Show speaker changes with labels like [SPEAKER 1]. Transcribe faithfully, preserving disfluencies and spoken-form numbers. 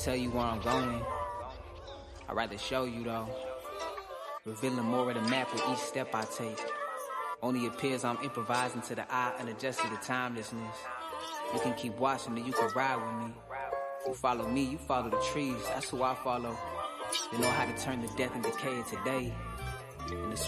[SPEAKER 1] tell you where I'm going. I'd rather show you though. Revealing more of the map with each step I take. Only appears I'm improvising to the eye, unadjusted to timelessness. You can keep watching and you can ride with me. You follow me, you follow the trees, that's who I follow. They know how to turn the death and decay of today. And the